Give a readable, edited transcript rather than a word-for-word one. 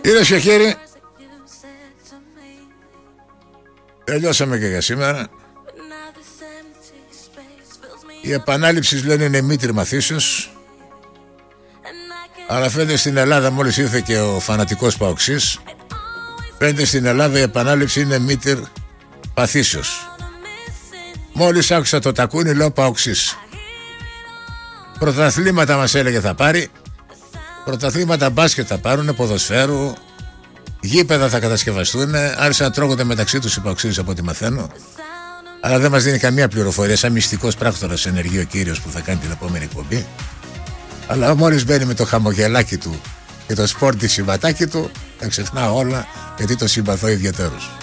Κυρίες και κύριοι, τελειώσαμε και για σήμερα. Η επανάληψη λένε είναι μήτρη μαθήσεως. Αλλά φαίνεται στην Ελλάδα, μόλις ήρθε και ο φανατικός Παοξής, φαίνεται στην Ελλάδα η επανάληψη είναι μήτρη παθήσεως. Μόλις άκουσα το τακούνι λέω Παοξής. Πρωταθλήματα μας έλεγε θα πάρει. Πρωταθλήματα μπάσκετ θα πάρουν, ποδοσφαίρου, γήπεδα θα κατασκευαστούν. Άρχισαν να τρώγονται μεταξύ τους οι Παοξίδες από ό,τι μαθαίνω. Αλλά δεν μας δίνει καμία πληροφορία, σαν μυστικός πράκτορας ενεργεί ο κύριος που θα κάνει την επόμενη εκπομπή. Αλλά μόλις μπαίνει με το χαμογελάκι του και το σπόρτι συμβατάκι του, τα ξεχνά όλα, γιατί το συμπαθώ ιδιαίτερος.